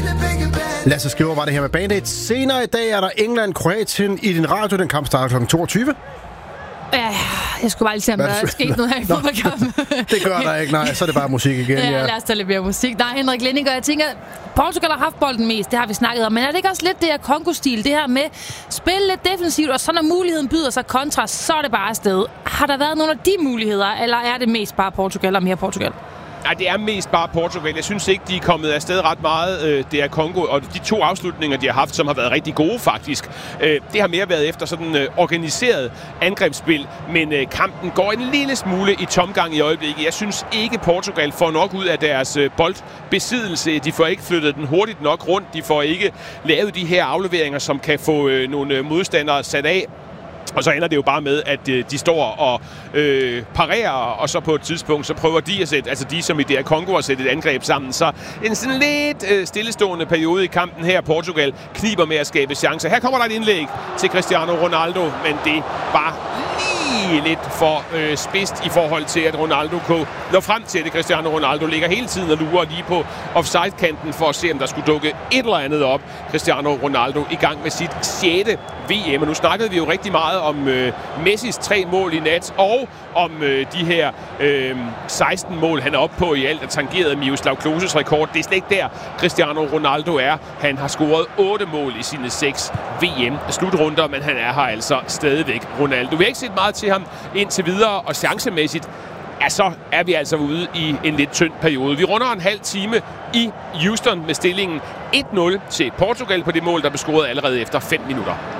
Lasse Skriver var det her med Band-Aid. Senere i dag er der England-Kroatien i din radio. Den kamp starter kl. 22. Ja, jeg skulle bare lige se, om der er sket noget her i fodboldkampen. Det gør der ikke, nej. Så er det bare musik igen. Ja, lad os tage lidt mere musik. Nej, Henrik Lenning, og jeg tænker, Portugal har haft bolden mest, det har vi snakket om. Men er det ikke også lidt det her Kongo-stil, det her med spille lidt defensivt, og så når muligheden byder sig kontra, så er det bare afsted. Har der været nogle af de muligheder, eller er det mest bare Portugal og mere Portugal? Ja, det er mest bare Portugal. Jeg synes ikke, de er kommet afsted ret meget. Det er Kongo, og de 2 afslutninger, de har haft, som har været rigtig gode faktisk. Det har mere været efter sådan organiseret angrebsspil, men kampen går en lille smule i tomgang i øjeblikket. Jeg synes ikke, Portugal får nok ud af deres boldbesiddelse. De får ikke flyttet den hurtigt nok rundt. De får ikke lavet de her afleveringer, som kan få nogle modstandere sat af. Og så ender det jo bare med, at de står og parerer, og så på et tidspunkt, så prøver de at sætte, altså de som i DR Kongo, at sætte et angreb sammen. Så en sådan lidt stillestående periode i kampen her. Portugal kniber med at skabe chancer. Her kommer der et indlæg til Cristiano Ronaldo, men det var lige lidt for spidst i forhold til, at Ronaldo kunne nå frem til det. Cristiano Ronaldo ligger hele tiden og lurer lige på offside-kanten for at se, om der skulle dukke et eller andet op. Cristiano Ronaldo i gang med sit 6. VM, og nu snakkede vi jo rigtig meget om Messis 3 mål i nat, og om de her 16 mål, han er oppe på i alt, og tangerede Miroslav Kloses rekord. Det er slet ikke der, Cristiano Ronaldo er. Han har scoret 8 mål i sine 6 VM-slutrunder, men han er her altså stadigvæk Ronaldo. Vi har ikke set meget til ham indtil videre, og chancemæssigt, ja, så er vi altså ude i en lidt tynd periode. Vi runder en halv time i Houston med stillingen 1-0 til Portugal på det mål, der blev scoret allerede efter 5 minutter.